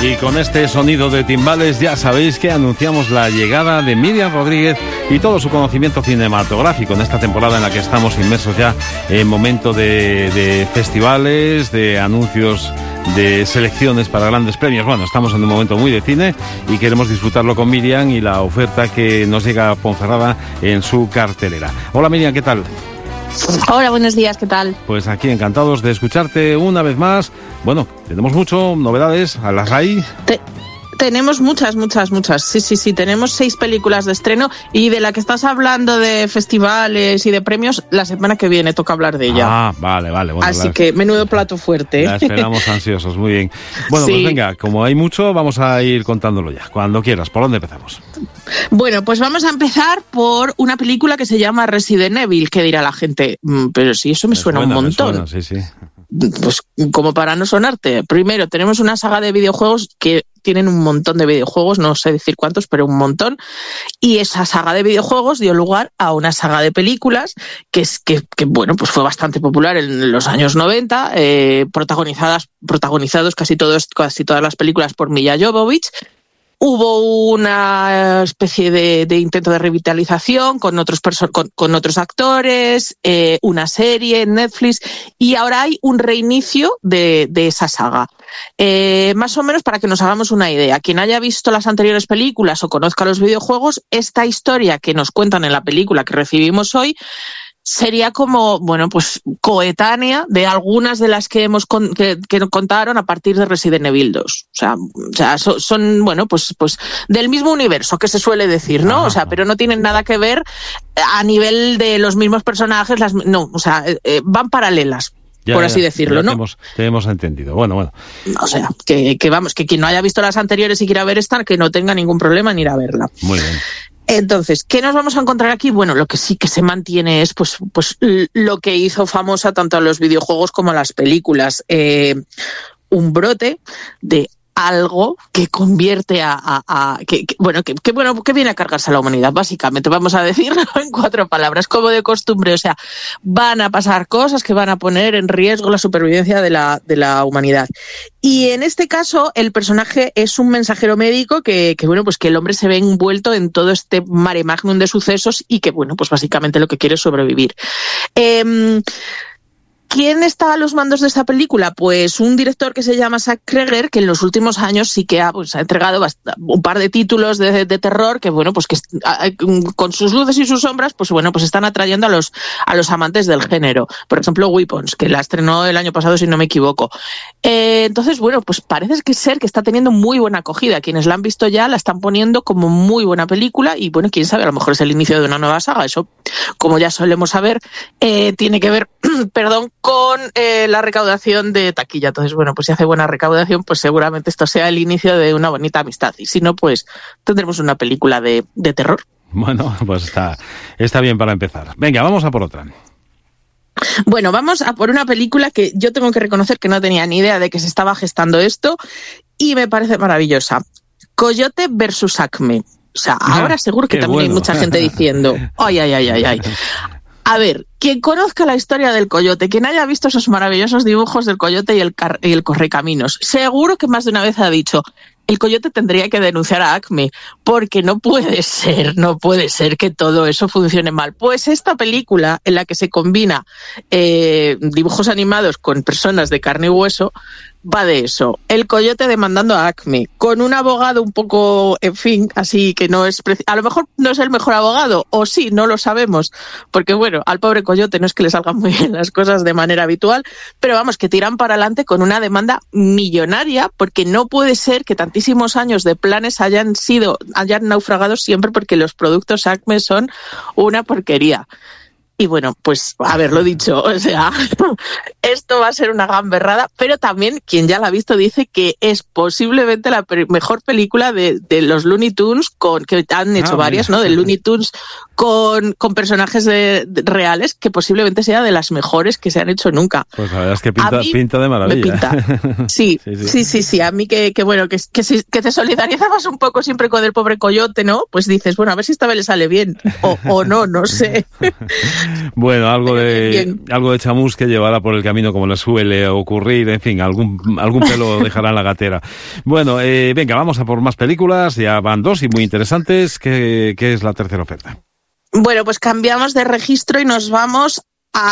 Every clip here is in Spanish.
Y con este sonido de timbales ya sabéis que anunciamos la llegada de Miriam Rodríguez y todo su conocimiento cinematográfico en esta temporada en la que estamos inmersos ya en momento de festivales, de anuncios, de selecciones para grandes premios. Bueno, estamos en un momento muy de cine y queremos disfrutarlo con Miriam y la oferta que nos llega a Ponferrada en su cartelera. Hola Miriam, ¿qué tal? Hola, buenos días, ¿qué tal? Pues aquí encantados de escucharte una vez más. Bueno, tenemos novedades a las RAI. Tenemos muchas. Sí. Tenemos 6 películas de estreno y de la que estás hablando de festivales y de premios, la semana que viene toca hablar de ella. Ah, vale. Bueno, así que menudo plato fuerte. La esperamos ansiosos, muy bien. Bueno, sí. Pues venga, como hay mucho, vamos a ir contándolo ya. Cuando quieras, ¿por dónde empezamos? Bueno, pues vamos a empezar por una película que se llama Resident Evil, que dirá la gente, pero sí, eso me suena un montón. Sí. Pues como para no sonarte. Primero, tenemos una saga de videojuegos que tienen un montón de videojuegos, no sé decir cuántos, pero un montón. Y esa saga de videojuegos dio lugar a una saga de películas que bueno, pues fue bastante popular en los años 90, protagonizados casi todas las películas por Milla Jovovich. Hubo una especie de intento de revitalización con otros actores, una serie en Netflix, y ahora hay un reinicio de esa saga. Más o menos para que nos hagamos una idea. Quien haya visto las anteriores películas o conozca los videojuegos, esta historia que nos cuentan en la película que recibimos hoy sería como, bueno, pues coetánea de algunas de las que que nos contaron a partir de Resident Evil 2. O sea, son bueno, pues del mismo universo, que se suele decir, ¿no? O sea, pero no tienen nada que ver a nivel de los mismos personajes, van paralelas. Por así decirlo, ¿no? Te hemos entendido. Bueno. O sea, que quien no haya visto las anteriores y quiera ver esta, que no tenga ningún problema en ir a verla. Muy bien. Entonces, ¿qué nos vamos a encontrar aquí? Bueno, lo que sí que se mantiene es pues lo que hizo famosa tanto a los videojuegos como a las películas. Un brote de algo que convierte que viene a cargarse a la humanidad, básicamente, vamos a decirlo en 4 palabras, como de costumbre. O sea, van a pasar cosas que van a poner en riesgo la supervivencia de la humanidad. Y en este caso, el personaje es un mensajero médico que el hombre se ve envuelto en todo este mare magnum de sucesos y que, bueno, pues básicamente lo que quiere es sobrevivir. ¿Quién está a los mandos de esta película? Pues un director que se llama Zach Cregger, que en los últimos años sí que ha entregado un par de títulos de terror que, bueno, pues que con sus luces y sus sombras, pues bueno, pues están atrayendo a los amantes del género. Por ejemplo, Weapons, que la estrenó el año pasado, si no me equivoco. Entonces, bueno, pues parece que está teniendo muy buena acogida. Quienes la han visto ya la están poniendo como muy buena película y, bueno, quién sabe, a lo mejor es el inicio de una nueva saga. Eso, como ya solemos saber, tiene que ver, con la recaudación de taquilla. Entonces, bueno, pues si hace buena recaudación, pues seguramente esto sea el inicio de una bonita amistad. Y si no, pues tendremos una película de terror. Bueno, pues está bien para empezar. Venga, vamos a por otra. Bueno, vamos a por una película que yo tengo que reconocer que no tenía ni idea de que se estaba gestando esto y me parece maravillosa. Coyote versus Acme. O sea, ahora seguro que también hay mucha gente diciendo, ay. A ver, quien conozca la historia del coyote, quien haya visto esos maravillosos dibujos del coyote y el correcaminos, seguro que más de una vez ha dicho, el coyote tendría que denunciar a Acme, porque no puede ser que todo eso funcione mal. Pues esta película, en la que se combina dibujos animados con personas de carne y hueso, va de eso. El coyote demandando a Acme, con un abogado un poco, en fin, así que no es... A lo mejor no es el mejor abogado, o sí, no lo sabemos, porque bueno, al pobre coyote no es que le salgan muy bien las cosas de manera habitual, pero vamos, que tiran para adelante con una demanda millonaria, porque no puede ser que tantísimos años de planes hayan naufragado siempre porque los productos Acme son una porquería. Y bueno, pues haberlo dicho, o sea, esto va a ser una gamberrada, pero también quien ya la ha visto dice que es posiblemente la mejor película de los Looney Tunes, que han hecho varias, ¿no? De Looney Tunes con personajes reales, que posiblemente sea de las mejores que se han hecho nunca. Pues la verdad es que pinta de maravilla. Me pinta. Sí. A mí que te solidarizabas un poco siempre con el pobre coyote, ¿no? Pues dices, bueno, a ver si esta vez le sale bien. O no sé. Bueno, algo de chamusque llevará por el camino como le suele ocurrir, en fin, algún pelo dejará en la gatera. Bueno, venga, vamos a por más películas, ya van 2 y muy interesantes. ¿Qué es la tercera oferta? Bueno, pues cambiamos de registro y nos vamos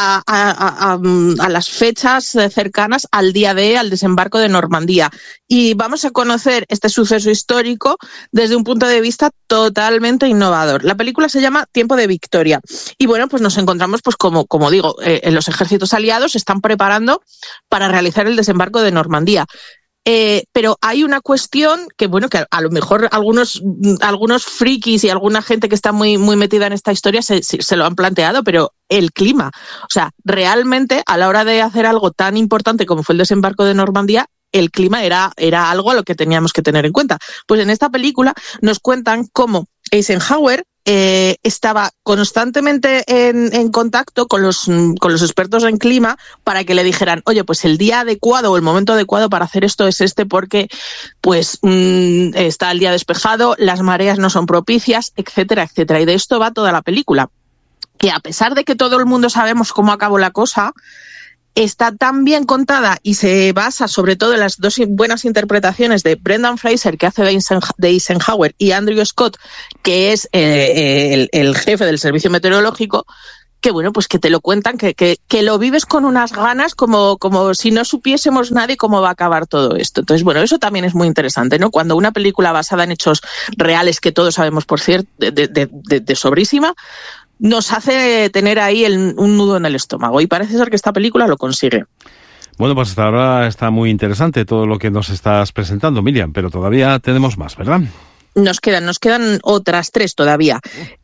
a las fechas cercanas al día D, al desembarco de Normandía. Y vamos a conocer este suceso histórico desde un punto de vista totalmente innovador. La película se llama Tiempo de Victoria. Y bueno, pues nos encontramos, pues como digo, los ejércitos aliados se están preparando para realizar el desembarco de Normandía. Pero hay una cuestión que, bueno, que a lo mejor algunos frikis y alguna gente que está muy, muy metida en esta historia se lo han planteado, pero el clima. O sea, realmente a la hora de hacer algo tan importante como fue el desembarco de Normandía, el clima era algo a lo que teníamos que tener en cuenta. Pues en esta película nos cuentan cómo Eisenhower estaba constantemente en contacto con los expertos en clima para que le dijeran, oye, pues el día adecuado o el momento adecuado para hacer esto es este porque pues está el día despejado, las mareas no son propicias, etcétera, etcétera. Y de esto va toda la película. Que a pesar de que todo el mundo sabemos cómo acabó la cosa, está tan bien contada y se basa sobre todo en las 2 buenas interpretaciones de Brendan Fraser, que hace de Eisenhower, y Andrew Scott, que es el jefe del servicio meteorológico, que bueno, pues que te lo cuentan, que lo vives con unas ganas como si no supiésemos nadie cómo va a acabar todo esto. Entonces, bueno, eso también es muy interesante, ¿no? Cuando una película basada en hechos reales, que todos sabemos, por cierto, de sobrísima, nos hace tener ahí un nudo en el estómago, y parece ser que esta película lo consigue. Bueno, pues hasta ahora está muy interesante todo lo que nos estás presentando, Miriam, pero todavía tenemos más, ¿verdad? Nos quedan otras 3 todavía.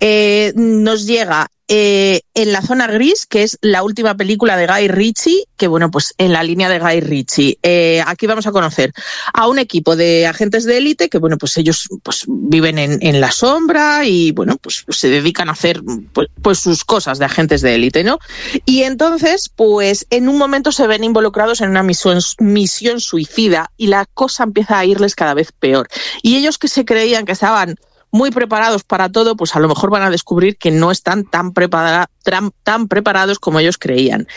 Nos llega En la zona gris, que es la última película de Guy Ritchie, que bueno, pues en la línea de Guy Ritchie. Aquí vamos a conocer a un equipo de agentes de élite que bueno, pues ellos pues viven en la sombra y bueno, pues se dedican a hacer pues sus cosas de agentes de élite, ¿no? Y entonces, pues en un momento se ven involucrados en una misión suicida y la cosa empieza a irles cada vez peor. Y ellos, que se creían que estaban muy preparados para todo, pues a lo mejor van a descubrir que no están tan preparados como ellos creían.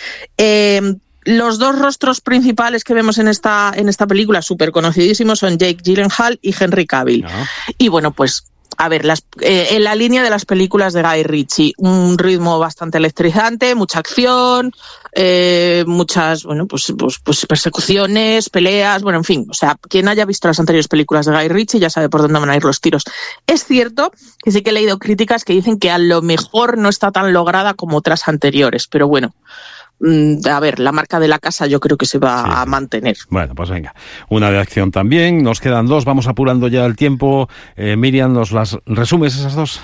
Los 2 rostros principales que vemos en esta película, súper conocidísimos, son Jake Gyllenhaal y Henry Cavill. No. Y bueno, pues a ver, en la línea de las películas de Guy Ritchie, un ritmo bastante electrizante, mucha acción, muchas, bueno, pues persecuciones, peleas, bueno, en fin, o sea, quien haya visto las anteriores películas de Guy Ritchie ya sabe por dónde van a ir los tiros. Es cierto que sí que he leído críticas que dicen que a lo mejor no está tan lograda como otras anteriores, pero bueno, a ver, la marca de la casa yo creo que se va a mantener. Bueno, pues venga, una de acción también, nos quedan 2, vamos apurando ya el tiempo. Miriam, ¿nos las resumes esas 2?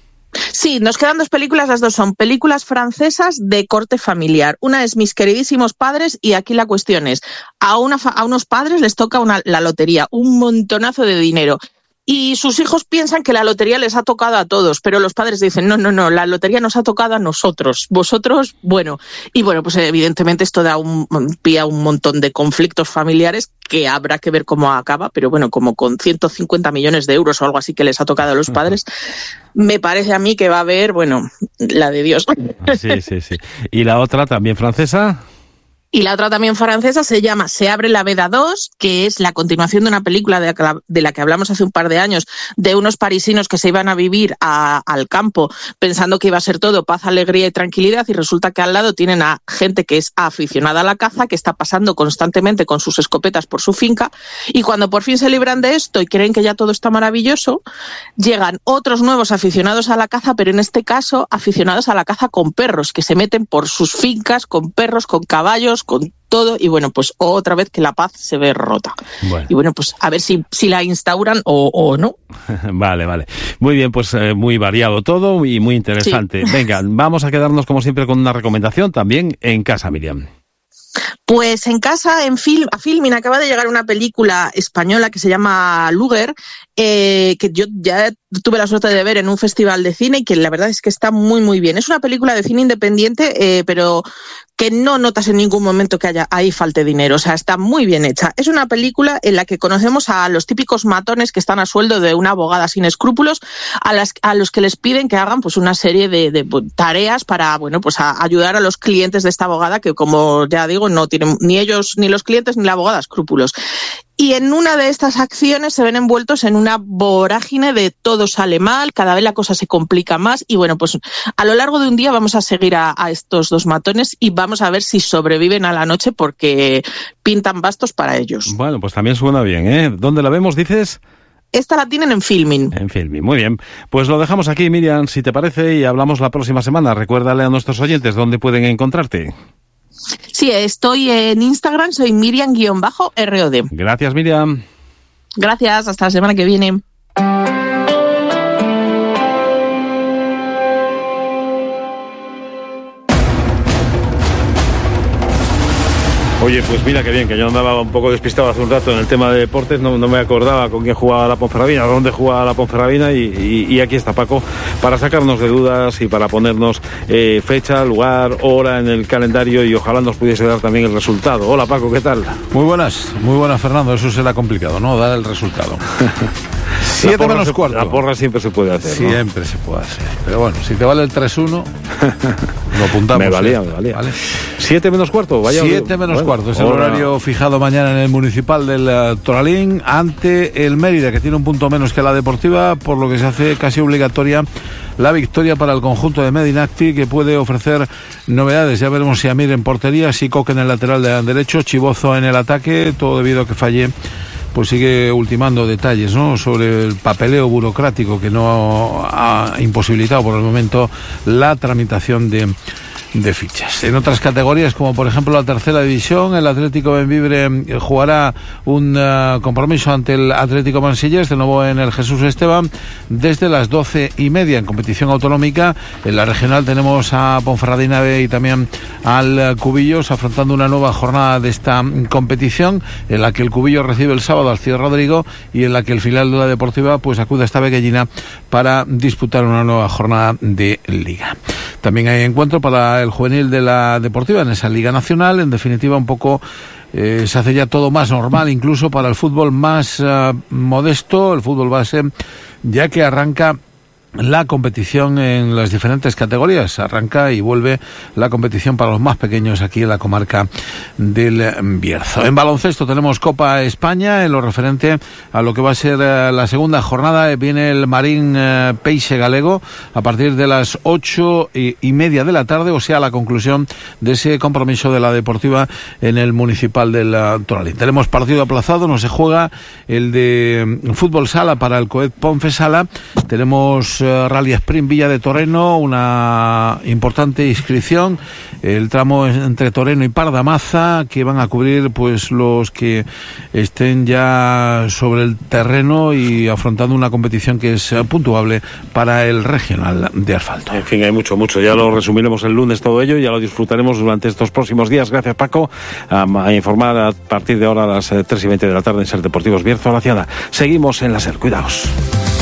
Sí, nos quedan 2 películas, las 2 son películas francesas de corte familiar. Una es Mis queridísimos padres, y aquí la cuestión es, a unos padres les toca la lotería, un montonazo de dinero. Y sus hijos piensan que la lotería les ha tocado a todos, pero los padres dicen, no, la lotería nos ha tocado a nosotros, vosotros, bueno. Y bueno, pues evidentemente esto da pie a un montón de conflictos familiares que habrá que ver cómo acaba, pero bueno, como con 150 millones de euros o algo así que les ha tocado a los padres, me parece a mí que va a haber, bueno, la de Dios. Sí. ¿Y la otra también francesa? Y la otra también francesa se llama Se abre la veda 2, que es la continuación de una película de la que hablamos hace un par de años, de unos parisinos que se iban a vivir al campo pensando que iba a ser todo paz, alegría y tranquilidad, y resulta que al lado tienen a gente que es aficionada a la caza, que está pasando constantemente con sus escopetas por su finca, y cuando por fin se libran de esto y creen que ya todo está maravilloso, llegan otros nuevos aficionados a la caza, pero en este caso aficionados a la caza con perros, que se meten por sus fincas con perros, con caballos, con todo, y bueno, pues otra vez que la paz se ve rota. Bueno. Y bueno, pues a ver si la instauran o no. Vale. Muy bien, pues muy variado todo y muy interesante. Sí. Venga, vamos a quedarnos como siempre con una recomendación también en casa, Miriam. Pues en casa, a Filmin acaba de llegar una película española que se llama Luger, que yo ya tuve la suerte de ver en un festival de cine y que la verdad es que está muy, muy bien. Es una película de cine independiente, pero que no notas en ningún momento que ahí falte dinero. O sea, está muy bien hecha. Es una película en la que conocemos a los típicos matones que están a sueldo de una abogada sin escrúpulos, a los que les piden que hagan pues una serie de tareas para, bueno, pues a ayudar a los clientes de esta abogada que, como ya digo, no tienen ni ellos, ni los clientes, ni la abogada escrúpulos. Y en una de estas acciones se ven envueltos en una vorágine de todo sale mal, cada vez la cosa se complica más y bueno, pues a lo largo de un día vamos a seguir a estos dos matones y vamos a ver si sobreviven a la noche porque pintan bastos para ellos. Bueno, pues también suena bien, ¿eh? ¿Dónde la vemos, dices? Esta la tienen en Filmin. En Filmin, muy bien. Pues lo dejamos aquí, Miriam, si te parece, y hablamos la próxima semana. Recuérdale a nuestros oyentes dónde pueden encontrarte. Sí, estoy en Instagram, soy Miriam_ROD. Gracias, Miriam. Gracias, hasta la semana que viene. Oye, pues mira qué bien, que yo andaba un poco despistado hace un rato en el tema de deportes, no me acordaba con quién jugaba la Ponferradina, dónde jugaba la Ponferradina y aquí está Paco para sacarnos de dudas y para ponernos fecha, lugar, hora en el calendario y ojalá nos pudiese dar también el resultado. Hola Paco, ¿qué tal? Muy buenas Fernando, eso será complicado, ¿no? Dar el resultado. 7 menos cuarto. La porra siempre se puede hacer, ¿no? Siempre se puede hacer, pero bueno, si te vale el 3-1, lo apuntamos. Me valía. ¿Vale? 7 menos cuarto, vaya. 7 menos cuarto, es el horario fijado mañana en el Municipal del Toralín ante el Mérida, que tiene un punto menos que la Deportiva, por lo que se hace casi obligatoria la victoria para el conjunto de Medinacti, que puede ofrecer novedades. Ya veremos si Amir en portería, si Coque en el lateral derecho, Chibozo en el ataque, todo debido a que falle. Pues sigue ultimando detalles, ¿no?, sobre el papeleo burocrático que no ha imposibilitado por el momento la tramitación de fichas. En otras categorías, como por ejemplo la tercera división, el Atlético Bembibre jugará un compromiso ante el Atlético Mansillés, de nuevo en el Jesús Esteban, desde las 12:30 en competición autonómica. En la regional tenemos a Ponferradina B y también al Cubillos afrontando una nueva jornada de esta competición, en la que el Cubillos recibe el sábado al Cid Rodrigo y en la que el filial de la Deportiva pues acude a esta Beguellina para disputar una nueva jornada de Liga. También hay encuentro para el juvenil de la Deportiva en esa Liga Nacional. En definitiva, un poco se hace ya todo más normal, incluso para el fútbol más modesto, el fútbol base, ya que arranca la competición en las diferentes categorías. Arranca y vuelve la competición para los más pequeños aquí en la comarca del Bierzo. En baloncesto tenemos Copa España. En lo referente a lo que va a ser la segunda jornada, viene el Marín Peixe Galego a partir de las 8:30 de la tarde, o sea, la conclusión de ese compromiso de la Deportiva en el Municipal del Toralín. Tenemos partido aplazado, no se juega el de fútbol sala para el Coed Ponfe Sala. Tenemos Rally Sprint Villa de Toreno, una importante inscripción, el tramo entre Toreno y Pardamaza, que van a cubrir pues los que estén ya sobre el terreno y afrontando una competición que es puntuable para el regional de asfalto. En fin, hay mucho, ya lo resumiremos el lunes todo ello y ya lo disfrutaremos durante estos próximos días. Gracias, Paco. A informar a partir de ahora a las 3:20 de la tarde en Ser Deportivos Bierzo, la Ciudad. Seguimos en la Ser, cuidaos.